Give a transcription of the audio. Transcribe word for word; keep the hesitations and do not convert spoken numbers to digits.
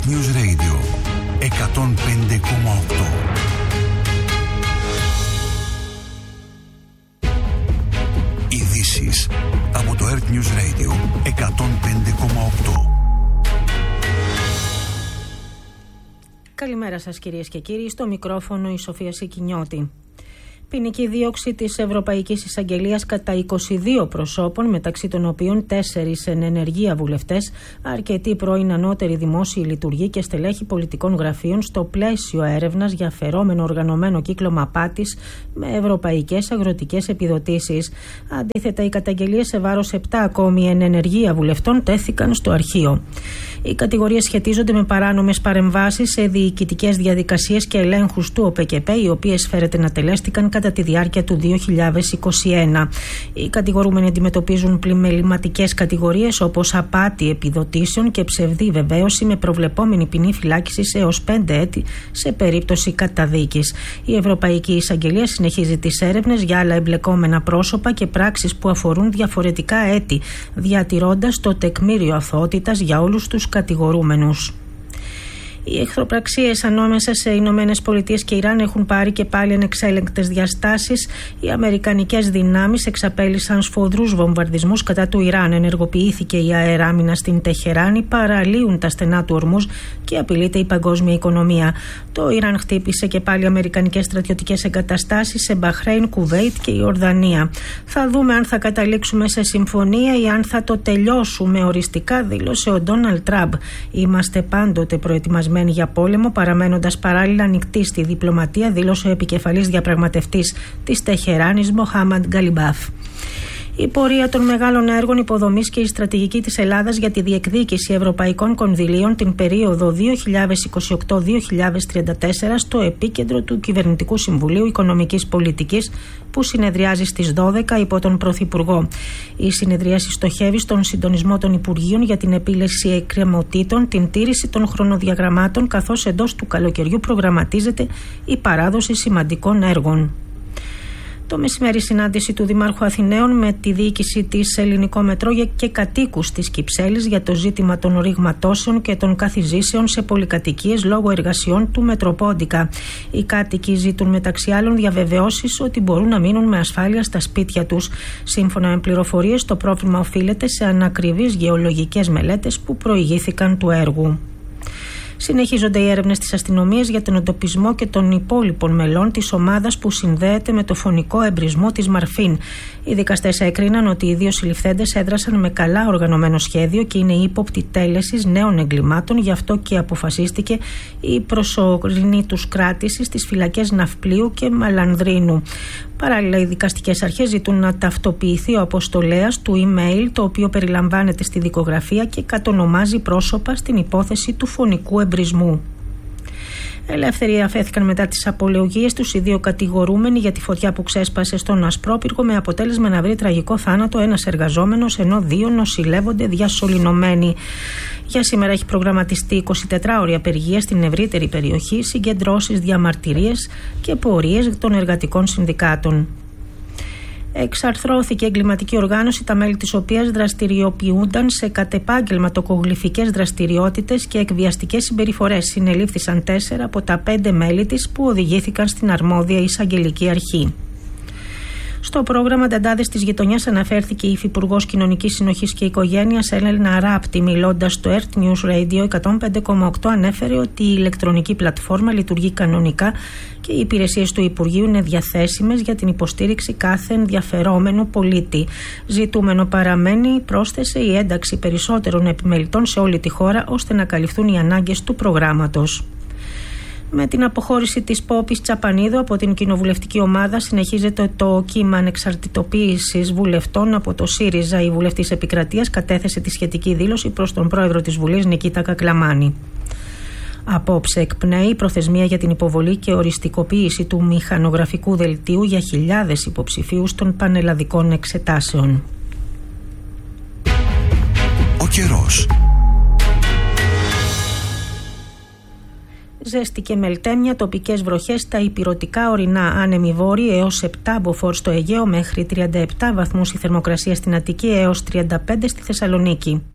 Earth News Radio εκατόν πέντε κόμμα οκτώ. Ειδήσεις από το Earth News Radio εκατόν πέντε κόμμα οκτώ. Καλημέρα σας κυρίες και κύριοι, στο μικρόφωνο η Σοφία Σικινιώτη. Ποινική δίωξη της Ευρωπαϊκής Εισαγγελίας κατά είκοσι δύο προσώπων, μεταξύ των οποίων τέσσερις εν ενεργεία βουλευτές, αρκετοί πρώην ανώτεροι δημόσιοι λειτουργοί και στελέχη πολιτικών γραφείων, στο πλαίσιο έρευνας για φερόμενο οργανωμένο κύκλωμα απάτης με ευρωπαϊκές αγροτικές επιδοτήσεις. Αντίθετα, οι καταγγελίες σε βάρος επτά ακόμη εν ενεργεία βουλευτών τέθηκαν στο αρχείο. Οι κατηγορίες σχετίζονται με παράνομες παρεμβάσεις σε διοικητικές διαδικασίες και ελέγχους του ΟΠΕΚΕΠΕ, οι οποίες φέρεται να τελέστηκαν κατά τη διάρκεια του δύο χιλιάδες είκοσι ένα. Οι κατηγορούμενοι αντιμετωπίζουν πλημεληματικές κατηγορίες όπως απάτη επιδοτήσεων και ψευδή βεβαίωση με προβλεπόμενη ποινή φυλάκισης έως πέντε έτη σε περίπτωση καταδίκης. Η Ευρωπαϊκή Εισαγγελία συνεχίζει τις έρευνες για άλλα εμπλεκόμενα πρόσωπα και πράξεις που αφορούν διαφορετικά έτη, διατηρώντας το τεκμήριο αθωότητας για όλους τους κατηγορούμενους. Οι εχθροπραξίες ανάμεσα σε Ηνωμένες Πολιτείες και Ιράν έχουν πάρει και πάλι ανεξέλεγκτες διαστάσεις. Οι αμερικανικές δυνάμεις εξαπέλυσαν σφοδρούς βομβαρδισμούς κατά του Ιράν. Ενεργοποιήθηκε η αεράμινα στην Τεχεράνη, παραλύουν τα στενά του ορμούς και απειλείται η παγκόσμια οικονομία. Το Ιράν χτύπησε και πάλι αμερικανικές στρατιωτικές εγκαταστάσεις σε Μπαχρέιν, Κουβέιτ και Ιορδανία. Θα δούμε αν θα καταλήξουμε σε συμφωνία ή αν θα το τελειώσουμε οριστικά, δήλωσε ο Ντόναλντ Τραμπ. Είμαστε πάντοτε προετοιμασμένοι για πόλεμο, παραμένοντας παράλληλα ανοιχτή στη διπλωματία, δήλωσε ο επικεφαλής διαπραγματευτής της Τεχεράνης, Μοχάμαντ Γκαλιμπάφ. Η πορεία των μεγάλων έργων υποδομής και η στρατηγική της Ελλάδας για τη διεκδίκηση ευρωπαϊκών κονδυλίων την περίοδο δύο χιλιάδες είκοσι οκτώ με δύο χιλιάδες τριάντα τέσσερα στο επίκεντρο του Κυβερνητικού Συμβουλίου Οικονομικής Πολιτικής, που συνεδριάζει στις δώδεκα υπό τον Πρωθυπουργό. Η συνεδρίαση στοχεύει στον συντονισμό των Υπουργείων για την επίλυση εκκρεμωτήτων, την τήρηση των χρονοδιαγραμμάτων, καθώς εντός του καλοκαιριού προγραμματίζεται η παράδοση σημαντικών έργων. Το μεσημέρι συνάντηση του Δημάρχου Αθηναίων με τη διοίκηση της Ελληνικό Μετρό και κατοίκους της Κυψέλης για το ζήτημα των ρηγματώσεων και των καθιζήσεων σε πολυκατοικίες λόγω εργασιών του Μετροπόντικα. Οι κάτοικοι ζητούν μεταξύ άλλων διαβεβαιώσεις ότι μπορούν να μείνουν με ασφάλεια στα σπίτια τους. Σύμφωνα με πληροφορίες, το πρόβλημα οφείλεται σε ανακριβείς γεωλογικές μελέτες που προηγήθηκαν του έργου. Συνεχίζονται οι έρευνες της αστυνομίας για τον εντοπισμό και των υπόλοιπων μελών της ομάδας που συνδέεται με το φωνικό εμπρισμό της Μαρφίν. Οι δικαστές έκριναν ότι οι δύο συλληφθέντες έδρασαν με καλά οργανωμένο σχέδιο και είναι ύποπτοι τέλεσης νέων εγκλημάτων, γι' αυτό και αποφασίστηκε η προσωρινή τους κράτηση στις φυλακές Ναυπλίου και Μαλανδρίνου. Παράλληλα, οι δικαστικές αρχές ζητούν να ταυτοποιηθεί ο αποστολέας του email, το οποίο περιλαμβάνεται στη δικογραφία και κατονομάζει πρόσωπα στην υπόθεση του φωνικού εμπρισμού. Ελεύθεροι αφέθηκαν μετά τις απολογίες τους οι δύο κατηγορούμενοι για τη φωτιά που ξέσπασε στον Ασπρόπυργο, με αποτέλεσμα να βρει τραγικό θάνατο ένας εργαζόμενος, ενώ δύο νοσηλεύονται διασωληνωμένοι. Για σήμερα έχει προγραμματιστεί εικοσιτετράωρη απεργία στην ευρύτερη περιοχή, συγκεντρώσεις, διαμαρτυρίες και πορείες των εργατικών συνδικάτων. Εξαρθρώθηκε εγκληματική οργάνωση, τα μέλη της οποίας δραστηριοποιούνταν σε κατεπάγγελματοκογλυφικές δραστηριότητες και εκβιαστικές συμπεριφορές. Συνελήφθησαν τέσσερα από τα πέντε μέλη της που οδηγήθηκαν στην αρμόδια εισαγγελική αρχή. Στο πρόγραμμα Νταντάδες της Γειτονιάς αναφέρθηκε η Υφυπουργός Κοινωνικής Συνοχής και Οικογένειας Έλενα Ράπτη, μιλώντας στο Earth News Radio εκατόν πέντε κόμμα οκτώ. Ανέφερε ότι η ηλεκτρονική πλατφόρμα λειτουργεί κανονικά και οι υπηρεσίες του Υπουργείου είναι διαθέσιμες για την υποστήριξη κάθε ενδιαφερόμενου πολίτη. Ζητούμενο παραμένει, πρόσθεσε, η ένταξη περισσότερων επιμελητών σε όλη τη χώρα, ώστε να καλυφθούν οι ανάγκες του προγράμματος. Με την αποχώρηση της Πόπης Τσαπανίδου από την κοινοβουλευτική ομάδα, συνεχίζεται το κύμα ανεξαρτητοποίησης βουλευτών από το ΣΥΡΙΖΑ. Η βουλευτής Επικρατείας κατέθεσε τη σχετική δήλωση προς τον πρόεδρο της Βουλής, Νικήτα Κακλαμάνη. Απόψε εκπνέει η προθεσμία για την υποβολή και οριστικοποίηση του μηχανογραφικού δελτίου για χιλιάδες υποψηφίους των πανελλαδικών εξετάσεων. Ο καιρός. Ζέστη και μελτέμια, τοπικές βροχές στα ηπειρωτικά ορεινά, άνεμοι βόρειοι έως επτά μποφόρ στο Αιγαίο, μέχρι τριάντα επτά βαθμούς η θερμοκρασία στην Αττική, έως τριάντα πέντε στη Θεσσαλονίκη.